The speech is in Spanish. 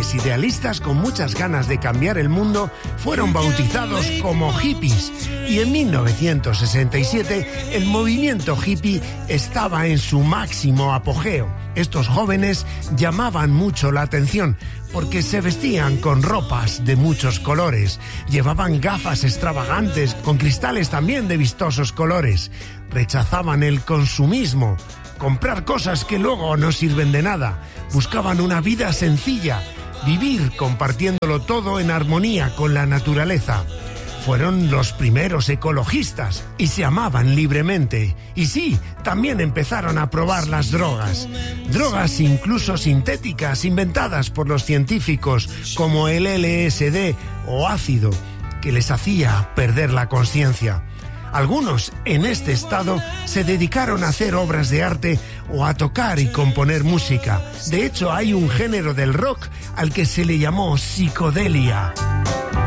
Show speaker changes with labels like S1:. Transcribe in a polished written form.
S1: jóvenes idealistas con muchas ganas de cambiar el mundo fueron bautizados como hippies y en 1967 el movimiento hippie estaba en su máximo apogeo. Estos jóvenes llamaban mucho la atención porque se vestían con ropas de muchos colores, llevaban gafas extravagantes con cristales también de vistosos colores, rechazaban el consumismo, comprar cosas que luego no sirven de nada, buscaban una vida sencilla, vivir compartiéndolo todo en armonía con la naturaleza. Fueron los primeros ecologistas y se amaban libremente. Y sí, también empezaron a probar las drogas. Drogas incluso sintéticas inventadas por los científicos como el LSD o ácido, que les hacía perder la conciencia. Algunos en este estado se dedicaron a hacer obras de arte o a tocar y componer música. De hecho, hay un género del rock al que se le llamó psicodelia.